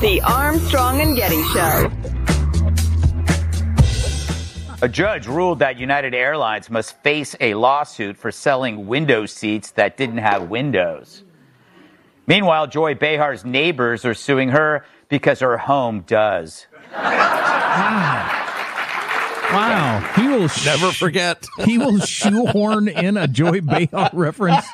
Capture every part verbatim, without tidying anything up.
The Armstrong and Getty Show. A judge ruled that United Airlines must face a lawsuit for selling window seats that didn't have windows. Meanwhile, Joy Behar's neighbors are suing her because her home does. Wow. Wow. He will sh- never forget. He will shoehorn in a Joy Behar reference.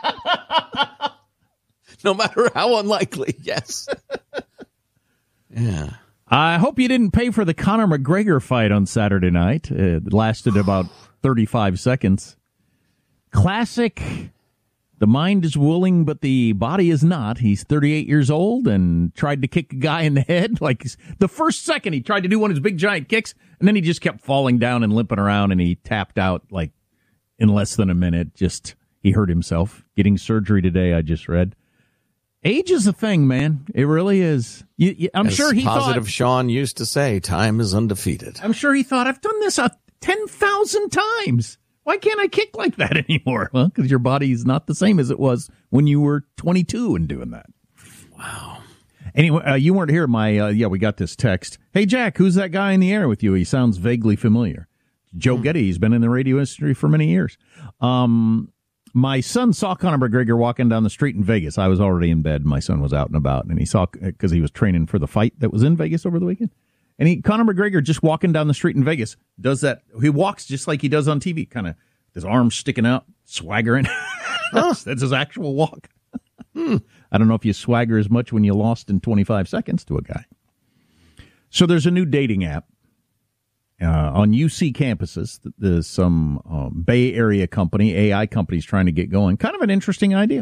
No matter how unlikely, yes. Yeah. I hope you didn't pay for the Conor McGregor fight on Saturday night. It lasted about thirty-five seconds. Classic. The mind is willing, but the body is not. He's thirty-eight years old and tried to kick a guy in the head. Like the first second he tried to do one of his big giant kicks, and then he just kept falling down and limping around, and he tapped out like in less than a minute. Just he hurt himself. Getting surgery today, I just read. Age is a thing, man. It really is. You, you, I'm As sure he Positive thought, Sean used to say, time is undefeated. I'm sure he thought, I've done this uh, ten thousand times. Why can't I kick like that anymore? Well, because your body is not the same as it was when you were twenty-two and doing that. Wow. Anyway, uh, you weren't here. My uh, yeah, we got this text. Hey, Jack, who's that guy in the air with you? He sounds vaguely familiar. Joe hmm. Getty. He's been in the radio industry for many years. Um... My son saw Conor McGregor walking down the street in Vegas. I was already in bed. My son was out and about, and he saw, because he was training for the fight that was in Vegas over the weekend. And he, Conor McGregor, just walking down the street in Vegas, does that. He walks just like he does on T V, kind of his arms sticking out, swaggering. that's, that's his actual walk. hmm. I don't know if you swagger as much when you lost in twenty-five seconds to a guy. So there's a new dating app. Uh, on U C campuses, there's some um, Bay Area company, A I companies trying to get going. Kind of an interesting idea.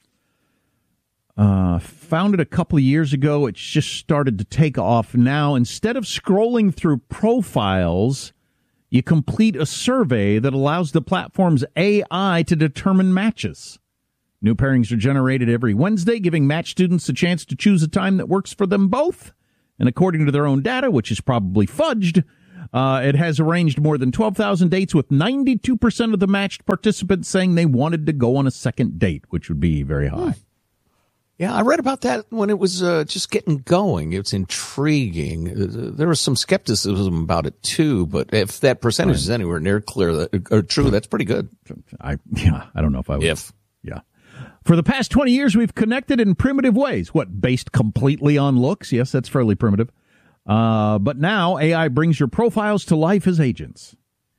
Uh, founded a couple of years ago. It's just started to take off now. Instead of scrolling through profiles, you complete a survey that allows the platform's A I to determine matches. New pairings are generated every Wednesday, giving match students a chance to choose a time that works for them both. And according to their own data, which is probably fudged, Uh, it has arranged more than twelve thousand dates, with ninety-two percent of the matched participants saying they wanted to go on a second date, which would be very high. Hmm. Yeah, I read about that when it was uh, just getting going. It's intriguing. Uh, there was some skepticism about it, too, but if that percentage right. is anywhere near clear that, or true, that's pretty good. I yeah, I don't know if I would. If. Yeah. For the past twenty years, we've connected in primitive ways. What, based completely on looks? Yes, that's fairly primitive. Uh, but now A I brings your profiles to life as agents.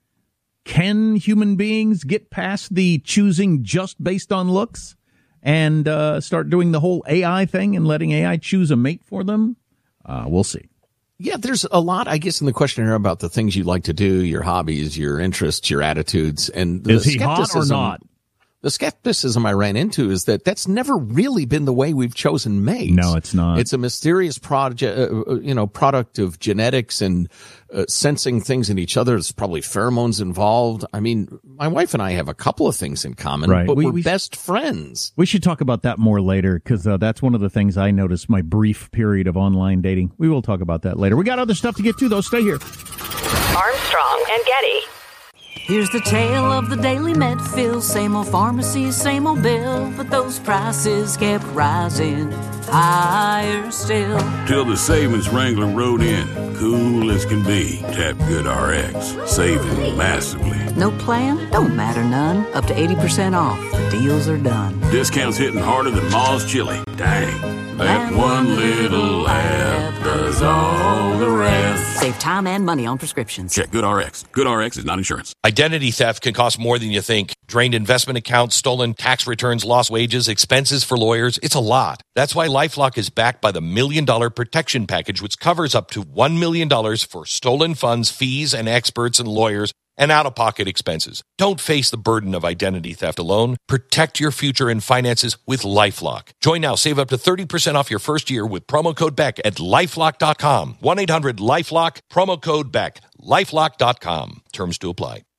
Can human beings get past the choosing just based on looks and uh, start doing the whole A I thing and letting A I choose a mate for them? Uh, we'll see. Yeah, there's a lot, I guess, in the questionnaire about the things you like to do, your hobbies, your interests, your attitudes. And the Is he hot or not? The skepticism I ran into is that that's never really been the way we've chosen mates. No, it's not. It's a mysterious project, uh, you know, product of genetics and uh, sensing things in each other. There's probably pheromones involved. I mean, my wife and I have a couple of things in common, right. but we, we're we, best friends. We should talk about that more later, because uh, that's one of the things I noticed my brief period of online dating. We will talk about that later. We got other stuff to get to, though. Stay here. Armstrong and Getty. Here's the tale of the daily Medfill. Same old pharmacy, same old bill, but those prices kept rising higher still. Till the savings wrangler rode in, cool as can be. Tap Good R X, saving massively. No plan? Don't matter none. Up to eighty percent off. The deals are done. Discounts hitting harder than Ma's chili. Dang. That one little app does all the rest. Save time and money on prescriptions. Check Good R X. Good R X is not insurance. Identity theft can cost more than you think. Drained investment accounts, stolen tax returns, lost wages, expenses for lawyers. It's a lot. That's why LifeLock is backed by the Million Dollar Protection Package, which covers up to one million dollars for stolen funds, fees, and experts and lawyers, and out-of-pocket expenses. Don't face the burden of identity theft alone. Protect your future and finances with LifeLock. Join now. Save up to thirty percent off your first year with promo code Beck at LifeLock dot com. one eight hundred LifeLock, promo code Beck, LifeLock dot com. Terms to apply.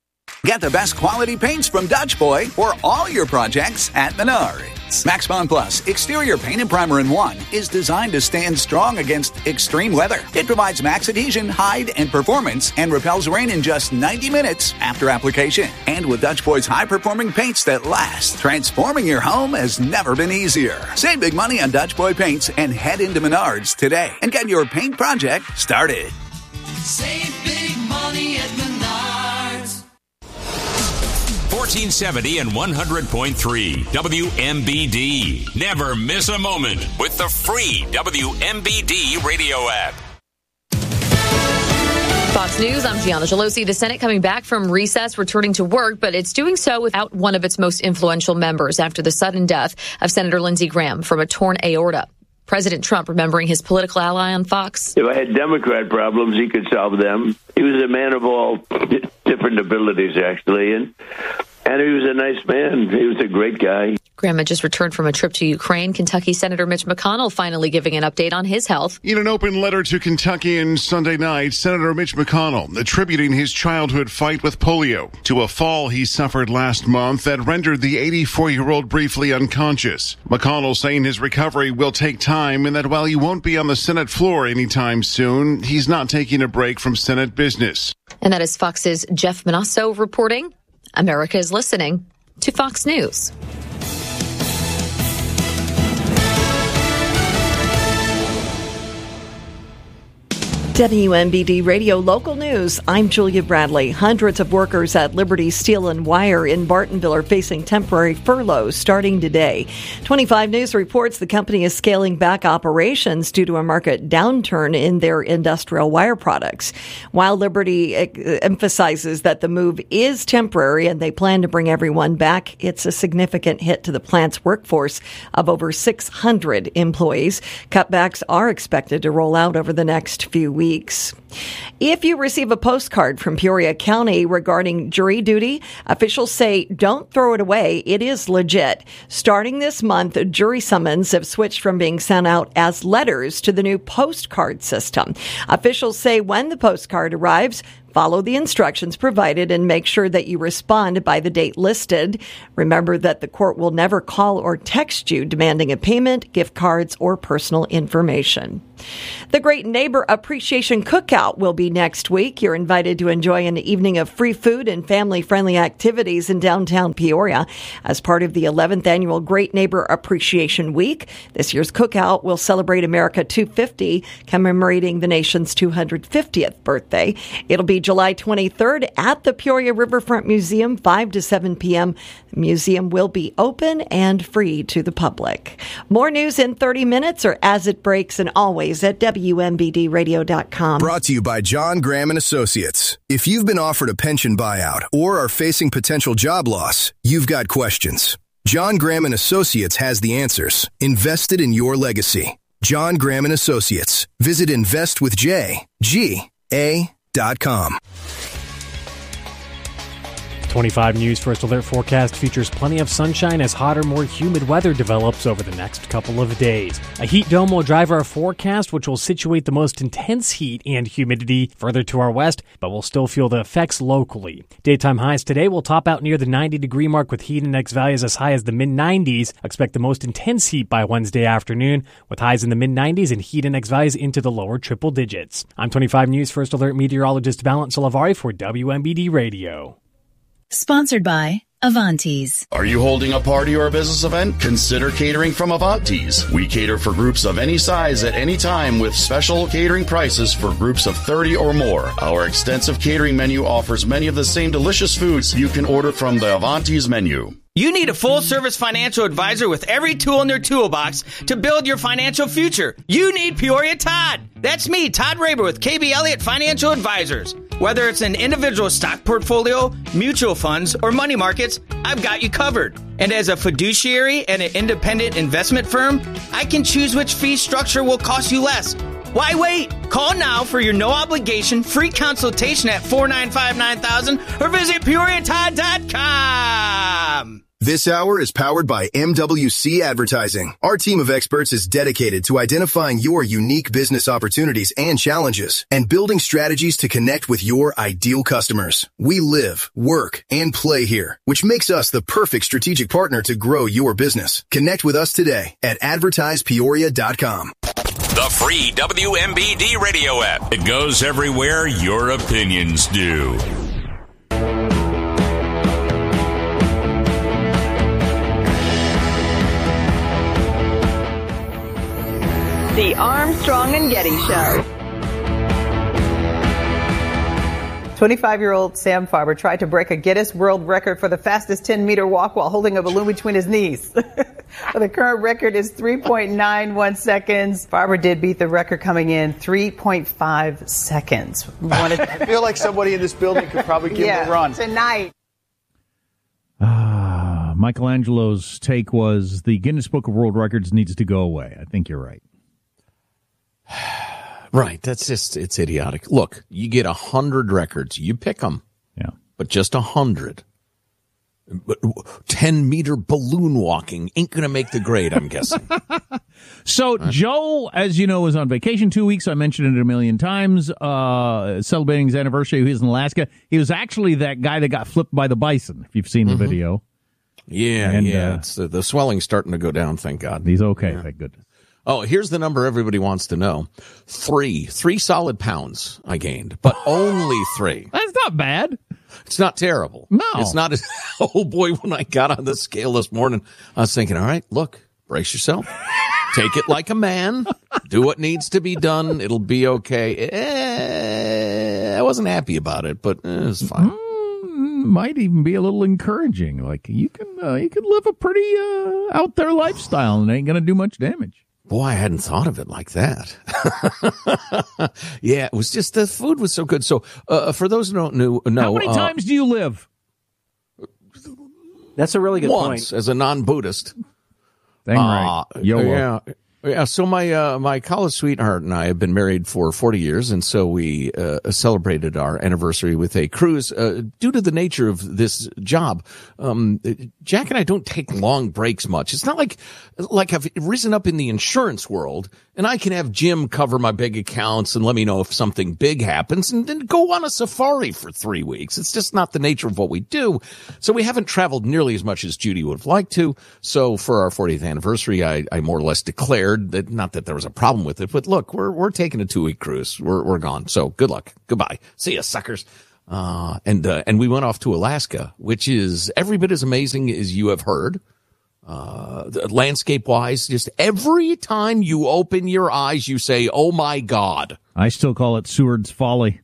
Get the best quality paints from Dutch Boy for all your projects at Menards. Max Bond Plus Exterior Paint and Primer in One is designed to stand strong against extreme weather. It provides max adhesion, hide, and performance and repels rain in just ninety minutes after application. And with Dutch Boy's high-performing paints that last, transforming your home has never been easier. Save big money on Dutch Boy paints and head into Menards today and get your paint project started. Save big money at Menards. fourteen seventy and one hundred point three W M B D. Never miss a moment with the free W M B D radio app. Fox News, I'm Gianna Gelosi. The Senate coming back from recess, returning to work, but it's doing so without one of its most influential members after the sudden death of Senator Lindsey Graham from a torn aorta. President Trump remembering his political ally on Fox. If I had Democrat problems, he could solve them. He was a man of all different abilities, actually, and and he was a nice man. He was a great guy. Graham had just returned from a trip to Ukraine. Kentucky Senator Mitch McConnell finally giving an update on his health. In an open letter to Kentuckians Sunday night, Senator Mitch McConnell attributing his childhood fight with polio to a fall he suffered last month that rendered the eighty-four-year-old briefly unconscious. McConnell saying his recovery will take time and that while he won't be on the Senate floor anytime soon, he's not taking a break from Senate business. And that is Fox's Jeff Manasso reporting. America is listening to Fox News. W M B D Radio Local News. I'm Julia Bradley. Hundreds of workers at Liberty Steel and Wire in Bartonville are facing temporary furloughs starting today. twenty-five News reports the company is scaling back operations due to a market downturn in their industrial wire products. While Liberty emphasizes that the move is temporary and they plan to bring everyone back, it's a significant hit to the plant's workforce of over six hundred employees. Cutbacks are expected to roll out over the next few weeks. Weeks. If you receive a postcard from Peoria County regarding jury duty, officials say don't throw it away. It is legit. Starting this month, jury summons have switched from being sent out as letters to the new postcard system. Officials say when the postcard arrives, follow the instructions provided and make sure that you respond by the date listed. Remember that the court will never call or text you demanding a payment, gift cards, or personal information. The Great Neighbor Appreciation Cookout will be next week. You're invited to enjoy an evening of free food and family-friendly activities in downtown Peoria as part of the eleventh Annual Great Neighbor Appreciation Week. This year's cookout will celebrate America two fifty, commemorating the nation's two hundred fiftieth birthday. It'll be July twenty-third at the Peoria Riverfront Museum, five to seven p.m. The museum will be open and free to the public. More news in thirty minutes or as it breaks, and always at W M B D radio dot com. Brought to you by John Graham and Associates. If you've been offered a pension buyout or are facing potential job loss, you've got questions. John Graham and Associates has the answers. Invested in your legacy. John Graham and Associates. Visit invest with J G A dot com. twenty-five News First Alert forecast features plenty of sunshine as hotter, more humid weather develops over the next couple of days. A heat dome will drive our forecast, which will situate the most intense heat and humidity further to our west, but we'll still feel the effects locally. Daytime highs today will top out near the ninety degree mark with heat index values as high as the mid nineties. Expect the most intense heat by Wednesday afternoon with highs in the mid nineties and heat index values into the lower triple digits. I'm twenty-five News First Alert meteorologist Valent Salavari for W M B D Radio. Sponsored by Avantes. Are you holding a party or a business event? Consider catering from Avantes. We cater for groups of any size at any time with special catering prices for groups of thirty or more. Our extensive catering menu offers many of the same delicious foods you can order from the Avantes menu. You need a full-service financial advisor with every tool in their toolbox to build your financial future. You need Peoria Todd. That's me, Todd Raber with K B Elliott Financial Advisors. Whether it's an individual stock portfolio, mutual funds, or money markets, I've got you covered. And as a fiduciary and an independent investment firm, I can choose which fee structure will cost you less. Why wait? Call now for your no-obligation free consultation at four nine five, nine thousand or visit peoria todd dot com. This hour is powered by M W C Advertising. Our team of experts is dedicated to identifying your unique business opportunities and challenges and building strategies to connect with your ideal customers. We live, work, and play here, which makes us the perfect strategic partner to grow your business. Connect with us today at advertise peoria dot com. The free W M B D radio app. It goes everywhere your opinions do. The Armstrong and Getty Show. twenty-five-year-old Sam Farber tried to break a Guinness World Record for the fastest ten-meter walk while holding a balloon between his knees. The current record is three point nine one seconds. Farber did beat the record coming in three point five seconds. Wanted- I feel like somebody in this building could probably give yeah, him a run. Tonight. Uh, Michelangelo's take was the Guinness Book of World Records needs to go away. I think you're right. Right. That's just, it's idiotic. Look, you get a hundred records. You pick them. Yeah. But just a hundred. But ten meter balloon walking ain't going to make the grade, I'm guessing. So right. Joe, as you know, was on vacation two weeks. I mentioned it a million times, uh, celebrating his anniversary. He was in Alaska. He was actually that guy that got flipped by the bison, if you've seen the mm-hmm. video. Yeah, and, yeah. Uh, it's the, the swelling's starting to go down, thank God. He's okay, yeah. thank goodness. Oh, here's the number everybody wants to know. Three. Three solid pounds I gained, but only three. That's not bad. It's not terrible. No. It's not. Oh, boy, when I got on the scale this morning, I was thinking, all right, look, brace yourself. Take it like a man. Do what needs to be done. It'll be okay. Eh, I wasn't happy about it, but eh, it's fine. Mm, might even be a little encouraging. Like, you can, uh, you can live a pretty uh, out there lifestyle and it ain't going to do much damage. Boy, I hadn't thought of it like that. Yeah, it was just the food was so good. So, uh, for those who don't know, know how many uh, times do you live? That's a really good once, point. As a non-Buddhist. Dang right. Uh, YOLO. Yeah. Yeah, so my uh, my college sweetheart and I have been married for forty years, and so we uh, celebrated our anniversary with a cruise. Uh, due to the nature of this job, um, Jack and I don't take long breaks much. It's not like like I've risen up in the insurance world, and I can have Jim cover my big accounts and let me know if something big happens, and then go on a safari for three weeks. It's just not the nature of what we do. So we haven't traveled nearly as much as Judy would have liked to. So for our fortieth anniversary, I, I more or less declared that, not that there was a problem with it, but look, we're, we're taking a two week cruise. We're, we're gone. So good luck. Goodbye. See ya, suckers. Uh, and, uh, and we went off to Alaska, which is every bit as amazing as you have heard. Uh, landscape wise, just every time you open your eyes, you say, oh my God. I still call it Seward's Folly.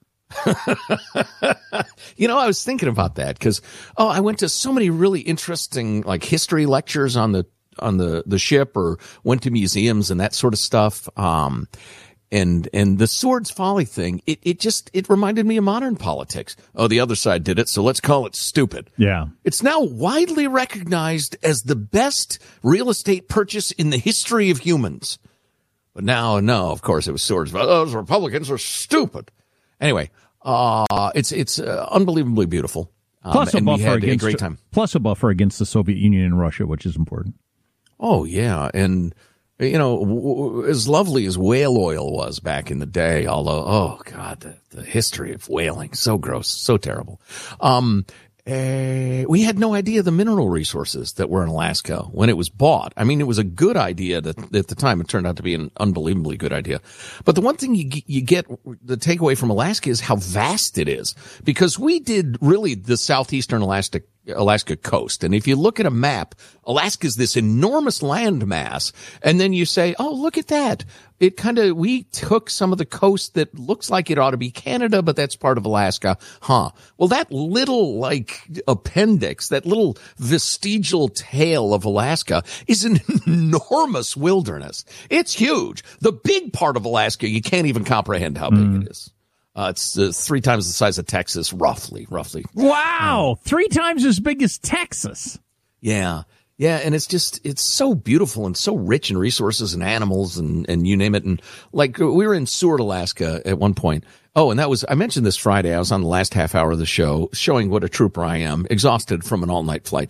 You know, I was thinking about that because, oh, I went to so many really interesting, like history lectures on the, on the, the ship, or went to museums and that sort of stuff. Um, and, and the Seward's Folly thing, it, it just, it reminded me of modern politics. Oh, the other side did it, so let's call it stupid. Yeah. It's now widely recognized as the best real estate purchase in the history of humans. But now, no, of course, it was Seward's Folly. Those Republicans are stupid. Anyway, uh, it's, it's uh, unbelievably beautiful. Um, plus a and buffer we had against a great time. Plus a buffer against the Soviet Union and Russia, which is important. Oh, yeah. And, you know, w- w- as lovely as whale oil was back in the day, although, oh, God, the, the history of whaling, so gross, so terrible. Um, uh, we had no idea the mineral resources that were in Alaska when it was bought. I mean, it was a good idea that at the time. It turned out to be an unbelievably good idea. But the one thing you, you get, the takeaway from Alaska is how vast it is, because we did really the southeastern Alaska Alaska coast. And if you look at a map, Alaska is this enormous land mass. And then you say, oh, look at that. It kind of, we took some of the coast that looks like it ought to be Canada, but that's part of Alaska. Huh. Well, that little like appendix, that little vestigial tail of Alaska is an enormous wilderness. It's huge. The big part of Alaska, you can't even comprehend how big mm. it is. Uh, it's uh, three times the size of Texas, roughly, roughly. Wow. Um, three times as big as Texas. Yeah. Yeah. And it's just, it's so beautiful and so rich in resources and animals and, and you name it. And like we were in Seward, Alaska at one point. Oh, and that was, I mentioned this Friday. I was on the last half hour of the show showing what a trooper I am, exhausted from an all night flight.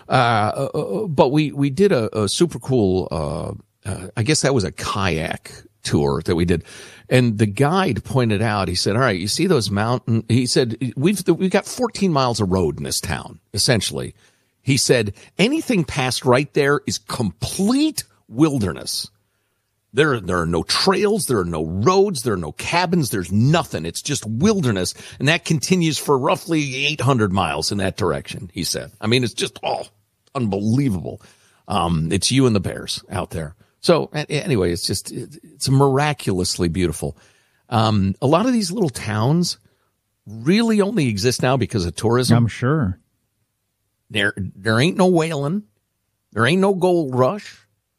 Uh, uh, but we, we did a, a super cool, uh, uh, I guess that was a kayak tour that we did. And the guide pointed out, he said, all right, you see those mountain, he said, we've, we've got fourteen miles of road in this town, essentially. He said, anything past right there is complete wilderness. There, there are no trails, there are no roads, there are no cabins, there's nothing. It's just wilderness. And that continues for roughly eight hundred miles in that direction, he said. I mean, it's just, oh, unbelievable. Um, it's you and the bears out there. So anyway, it's just, it's miraculously beautiful. Um, a lot of these little towns really only exist now because of tourism. I'm sure. There, there ain't no whaling. There ain't no gold rush.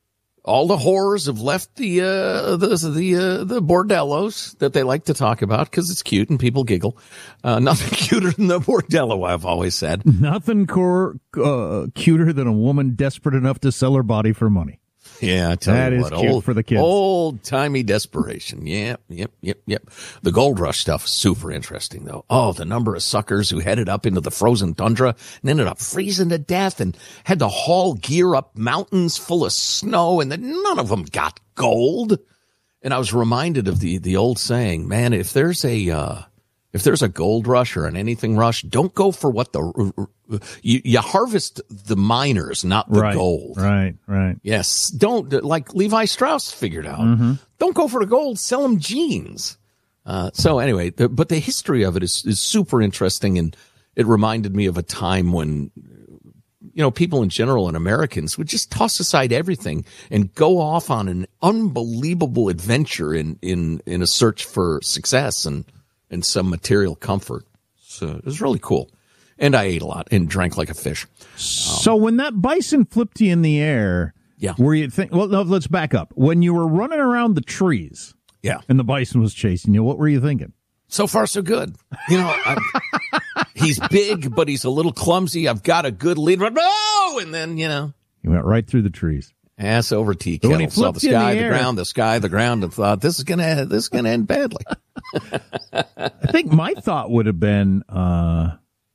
All the whores have left the, uh, the, the, uh, the bordellos that they like to talk about because it's cute and people giggle. Uh, nothing cuter than the bordello, I've always said. Nothing cor- uh, cuter than a woman desperate enough to sell her body for money. Yeah, I tell that you is what, cute old, for the kids. Old timey desperation. Yep, yep, yep, yep. The gold rush stuff is super interesting, though. Oh, the number of suckers who headed up into the frozen tundra and ended up freezing to death and had to haul gear up mountains full of snow, and then none of them got gold. And I was reminded of the the old saying, man, if there's a uh, if there's a gold rush or an anything rush, don't go for what the you, you harvest the miners, not the right, gold. Right, right. Yes. Don't, like Levi Strauss figured out. Mm-hmm. Don't go for the gold, sell them jeans. Uh, so anyway, the, but the history of it is, is super interesting. And it reminded me of a time when, you know, people in general and Americans would just toss aside everything and go off on an unbelievable adventure in, in, in a search for success and, and some material comfort. So it was really cool. And I ate a lot and drank like a fish. So um, when that bison flipped you in the air, yeah, were you think? Well, no, let's back up. When you were running around the trees, yeah, and the bison was chasing you, what were you thinking? So far, so good. You know, I'm, he's big, but he's a little clumsy. I've got a good lead. No, and then you know, you went right through the trees, ass over tea but kettle. When he Saw the flipped you in sky, the the air- ground, the sky, the ground, and thought this is gonna this is gonna end badly. I think my thought would have been, uh,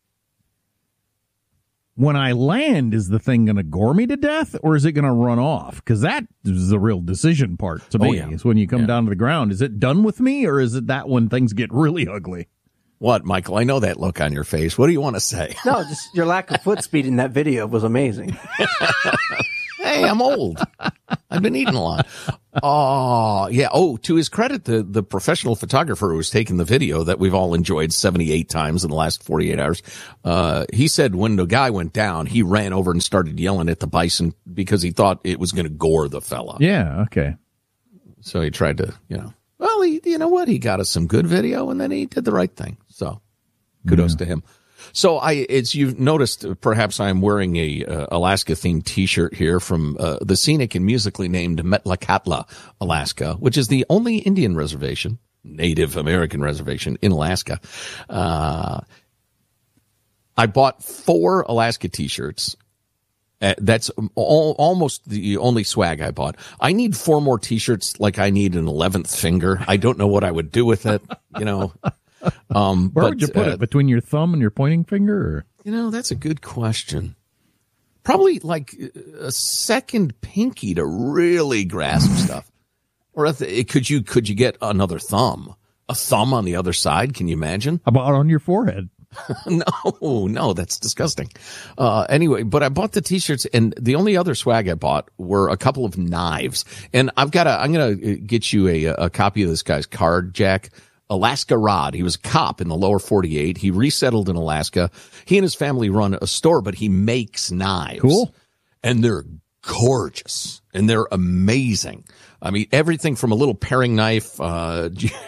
when I land, is the thing going to gore me to death, or is it going to run off? Because that is the real decision part to Oh, me, yeah. is when you come Yeah. down to the ground. Is it done with me, or is it that when things get really ugly? What, Michael? I know that look on your face. What do you want to say? No, just your lack of foot speed in that video was amazing. Hey, I'm old. I've been eating a lot. Oh, yeah. Oh, to his credit, the, the professional photographer who was taking the video that we've all enjoyed seventy-eight times in the last forty-eight hours, uh, he said when the guy went down, he ran over and started yelling at the bison because he thought it was going to gore the fella. Yeah, okay. So he tried to, you know, well, he, you know what? He got us some good video and then he did the right thing. So kudos Yeah. to him. So I, it's, you've noticed, uh, perhaps I'm wearing a uh, Alaska themed t-shirt here from uh, the scenic and musically named Metlakatla, Alaska, which is the only Indian reservation, Native American reservation in Alaska. Uh, I bought four Alaska t-shirts. Uh, that's all, almost the only swag I bought. I need four more t-shirts like I need an eleventh finger. I don't know what I would do with it, you know. Um, Where but, would you put uh, it? Between your thumb and your pointing finger? Or? You know, that's a good question. Probably like a second pinky to really grasp stuff. Or if it, could you could you get another thumb? A thumb on the other side? Can you imagine? How about on your forehead? No, no, that's disgusting. Uh, anyway, but I bought the t-shirts and the only other swag I bought were a couple of knives. And I've got a, I'm going to get you a, a copy of this guy's card, Jack. Alaska Rod. He was a cop in the lower forty-eight. He resettled in Alaska. He and his family run a store, but he makes knives. Cool. And they're gorgeous and they're amazing. I mean, everything from a little paring knife, uh,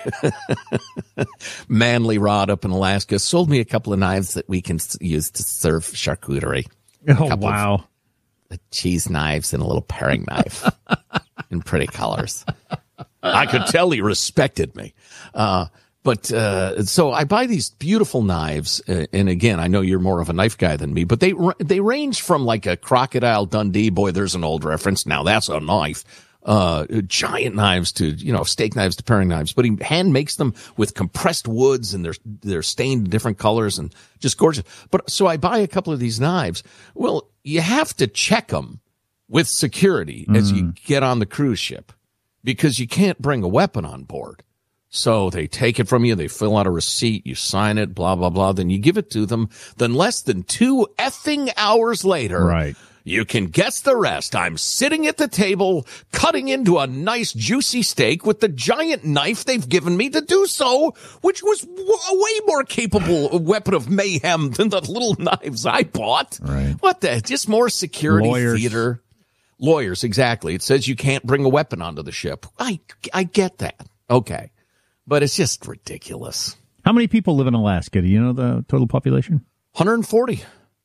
manly rod up in Alaska, sold me a couple of knives that we can use to serve charcuterie. Oh, wow. Cheese knives and a little paring knife in pretty colors. I could tell he respected me. Uh, but, uh, so I buy these beautiful knives. Uh, and again, I know you're more of a knife guy than me, but they, they range from like a Crocodile Dundee. Boy, there's an old reference. Now that's a knife. uh, giant knives to, you know, steak knives to paring knives, but he hand makes them with compressed woods, and they're, they're stained different colors and just gorgeous. But so I buy a couple of these knives. Well, you have to check them with security mm. as you get on the cruise ship, because you can't bring a weapon on board. So they take it from you, they fill out a receipt, you sign it, blah, blah, blah, then you give it to them. Then less than two effing hours later, right. You can guess the rest. I'm sitting at the table, cutting into a nice juicy steak with the giant knife they've given me to do so, which was w- a way more capable weapon of mayhem than the little knives I bought. Right. What the? Just more security Lawyers. theater. Lawyers, exactly. It says you can't bring a weapon onto the ship. I, I get that. Okay. But it's just ridiculous. How many people live in Alaska? Do you know the total population? one hundred forty.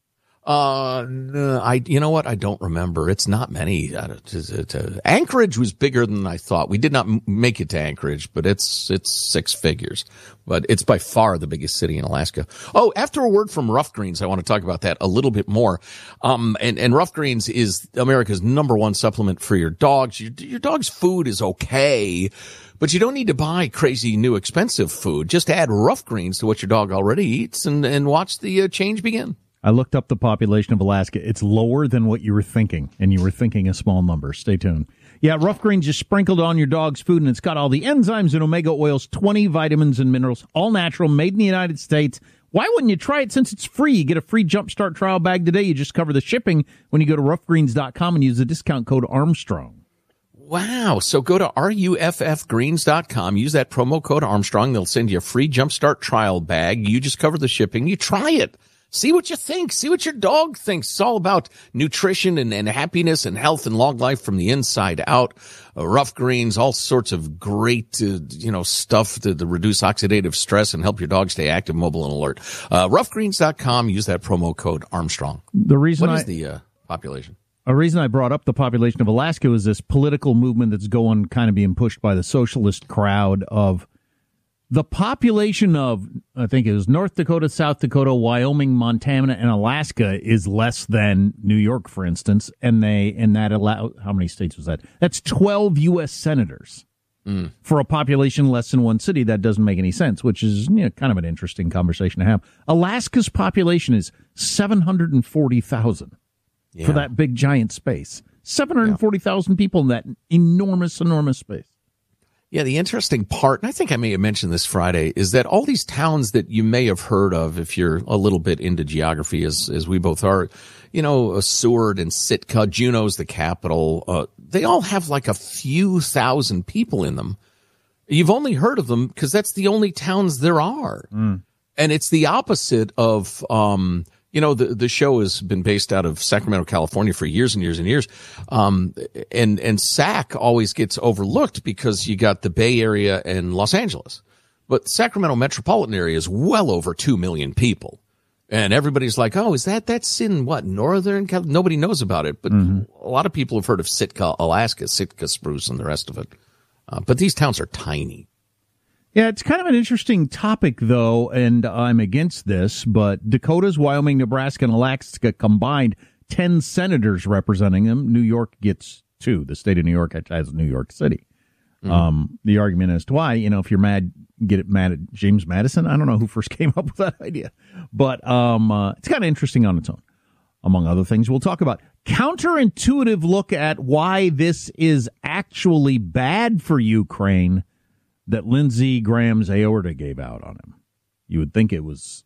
Uh, I, you know what? I don't remember. It's not many. Uh, it, uh, Anchorage was bigger than I thought. We did not m- make it to Anchorage, but it's, it's six figures, but it's by far the biggest city in Alaska. Oh, after a word from Rough Greens, I want to talk about that a little bit more. Um, and, and Rough Greens is America's number one supplement for your dogs. Your, your dog's food is okay, but you don't need to buy crazy new expensive food. Just add Rough Greens to what your dog already eats and, and watch the uh, change begin. I looked up the population of Alaska. It's lower than what you were thinking, and you were thinking a small number. Stay tuned. Yeah, Rough Greens just sprinkled on your dog's food, and it's got all the enzymes and omega oils, twenty vitamins and minerals, all natural, made in the United States. Why wouldn't you try it since it's free? You get a free Jumpstart trial bag today. You just cover the shipping when you go to rough greens dot com and use the discount code Armstrong. Wow. So go to R U F F greens dot com. Use that promo code Armstrong. They'll send you a free Jumpstart trial bag. You just cover the shipping. You try it. See what you think. See what your dog thinks. It's all about nutrition and, and happiness and health and long life from the inside out. Uh, Rough Greens, all sorts of great, uh, you know, stuff to, to reduce oxidative stress and help your dog stay active, mobile, and alert. Uh, rough greens dot com. Use that promo code Armstrong. The reason What I, is the uh, population? A reason I brought up the population of Alaska was this political movement that's going kind of being pushed by the socialist crowd of the population of, I think it was North Dakota, South Dakota, Wyoming, Montana, and Alaska is less than New York, for instance. And they, and that allow, how many states was that? That's twelve U S senators mm. for a population less than one city. That doesn't make any sense, which is, you know, kind of an interesting conversation to have. Alaska's population is seven hundred forty thousand yeah. for that big giant space. seven hundred forty thousand yeah. people in that enormous, enormous space. Yeah, the interesting part, and I think I may have mentioned this Friday, is that all these towns that you may have heard of, if you're a little bit into geography, as as we both are, you know, Seward and Sitka, Juneau's the capital, uh, they all have like a few thousand people in them. You've only heard of them because that's the only towns there are. Mm. And it's the opposite of, um, you know, the, the show has been based out of Sacramento, California for years and years and years. Um, and, and Sac always gets overlooked because you got the Bay Area and Los Angeles. But Sacramento metropolitan area is well over two million people. And everybody's like, oh, is that, that's in what, Northern California? Nobody knows about it. But mm-hmm. a lot of people have heard of Sitka, Alaska, Sitka spruce and the rest of it. Uh, but these towns are tiny. Yeah, it's kind of an interesting topic, though, and I'm against this, but Dakotas, Wyoming, Nebraska, and Alaska combined ten senators representing them. New York gets two. The state of New York has New York City. Mm-hmm. Um, the argument as to why, you know, if you're mad, get it mad at James Madison. I don't know who first came up with that idea, but um, uh, it's kind of interesting on its own. Among other things, we'll talk about counterintuitive look at why this is actually bad for Ukraine that Lindsey Graham's aorta gave out on him. You would think it was,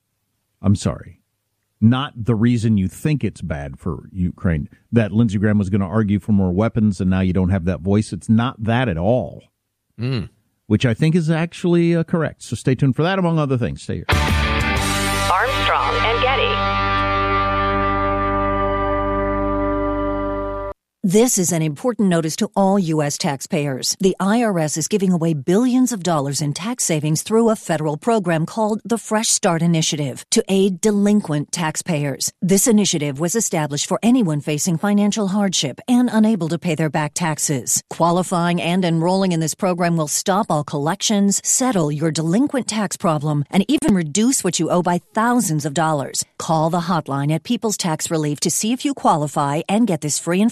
I'm sorry, not the reason you think it's bad for Ukraine, that Lindsey Graham was going to argue for more weapons and now you don't have that voice. It's not that at all, mm. which I think is actually uh, correct. So stay tuned for that, among other things. Stay here. Armstrong and Getty. This is an important notice to all U S taxpayers. The I R S is giving away billions of dollars in tax savings through a federal program called the Fresh Start Initiative to aid delinquent taxpayers. This initiative was established for anyone facing financial hardship and unable to pay their back taxes. Qualifying and enrolling in this program will stop all collections, settle your delinquent tax problem, and even reduce what you owe by thousands of dollars. Call the hotline at People's Tax Relief to see if you qualify and get this free information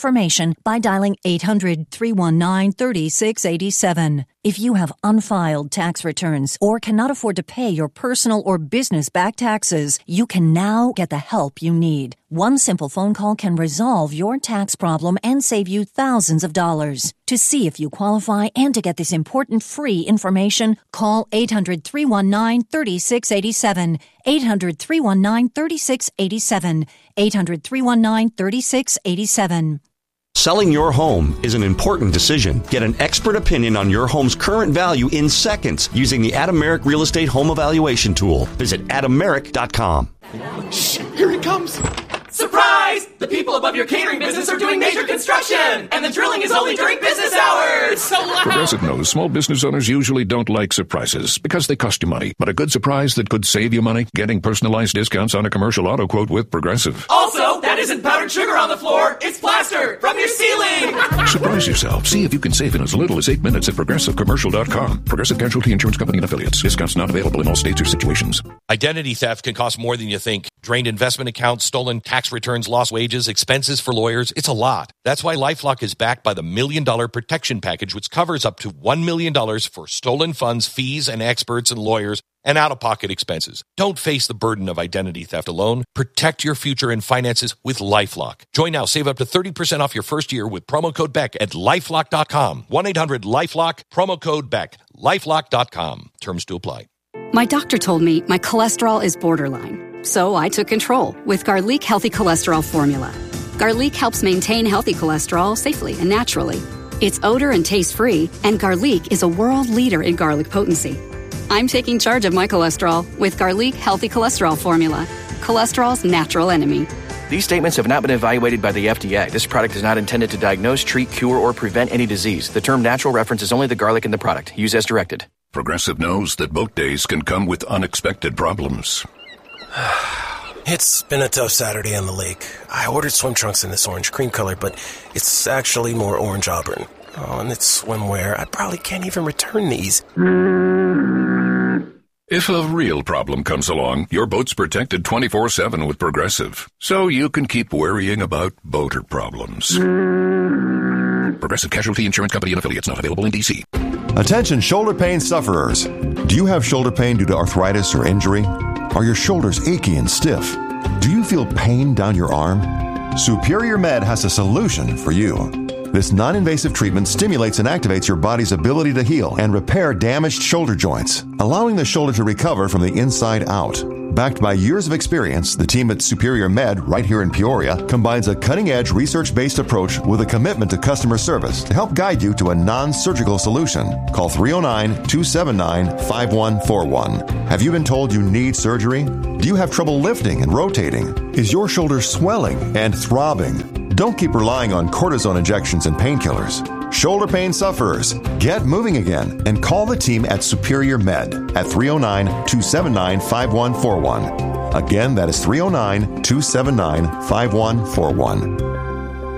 information by dialing eight hundred, three one nine, three six eight seven. If you have unfiled tax returns or cannot afford to pay your personal or business back taxes, you can now get the help you need. One simple phone call can resolve your tax problem and save you thousands of dollars. To see if you qualify and to get this important free information, call eight hundred, three one nine, three six eight seven. eight hundred, three one nine, three six eight seven. eight hundred, three one nine, three six eight seven. Selling your home is an important decision. Get an expert opinion on your home's current value in seconds using the Adameric Real Estate Home Evaluation Tool. Visit adameric dot com. Shh, here he comes. Surprise! The people above your catering business are doing major construction, and the drilling is only during business hours. So loud. Progressive knows small business owners usually don't like surprises because they cost you money. But a good surprise that could save you money? Getting personalized discounts on a commercial auto quote with Progressive. Also, that isn't powdered sugar on the floor. It's plaster from your ceiling. Surprise yourself. See if you can save in as little as eight minutes at progressive commercial dot com. Progressive Casualty Insurance Company and Affiliates. Discounts not available in all states or situations. Identity theft can cost more than you think. Drained investment accounts, stolen tax returns, lost wages, expenses for lawyers. It's a lot. That's why LifeLock is backed by the Million Dollar Protection Package, which covers up to one million dollars for stolen funds, fees, and experts and lawyers, and out-of-pocket expenses. Don't face the burden of identity theft alone. Protect your future and finances with LifeLock. Join now. Save up to thirty percent off your first year with promo code Beck at lifelock dot com. one eight hundred LifeLock, promo code Beck. lifelock dot com. Terms to apply. My doctor told me my cholesterol is borderline, so I took control with Garlic Healthy Cholesterol Formula. Garlic helps maintain healthy cholesterol safely and naturally. It's odor and taste-free, and Garlic is a world leader in garlic potency. I'm taking charge of my cholesterol with Garlic Healthy Cholesterol Formula, cholesterol's natural enemy. These statements have not been evaluated by the F D A. This product is not intended to diagnose, treat, cure, or prevent any disease. The term natural references only the garlic in the product. Use as directed. Progressive knows that boat days can come with unexpected problems. It's been a tough Saturday on the lake. I ordered swim trunks in this orange cream color, but it's actually more orange auburn. Oh, and it's swimwear. I probably can't even return these. If a real problem comes along, your boat's protected twenty-four seven with Progressive, so you can keep worrying about boater problems. Progressive Casualty Insurance Company and Affiliates, not available in D C. Attention shoulder pain sufferers. Do you have shoulder pain due to arthritis or injury? Are your shoulders achy and stiff? Do you feel pain down your arm? Superior Med has a solution for you. This non-invasive treatment stimulates and activates your body's ability to heal and repair damaged shoulder joints, allowing the shoulder to recover from the inside out. Backed by years of experience, the team at Superior Med, right here in Peoria, combines a cutting-edge research-based approach with a commitment to customer service to help guide you to a non-surgical solution. Call three oh nine, two seven nine, five one four one. Have you been told you need surgery? Do you have trouble lifting and rotating? Is your shoulder swelling and throbbing? Don't keep relying on cortisone injections and painkillers. Shoulder pain sufferers, get moving again and call the team at Superior Med at three oh nine, two seven nine, five one four one. Again, that is three oh nine, two seven nine, five one four one.